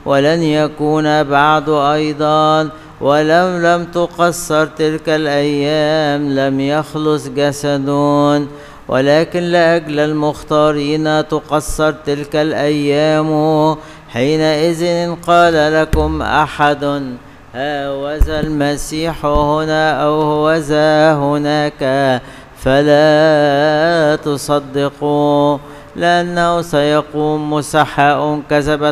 ولن يكون بعد أيضا. ولو لم تقصر تلك الأيام لم يخلص جسد، ولكن لأجل المختارين تقصر تلك الأيام. حينئذ قال لكم أحد: هوذا المسيح هنا أو هوذا هناك، فلا تصدقوا، لأنه سيقوم مسحاء كذبة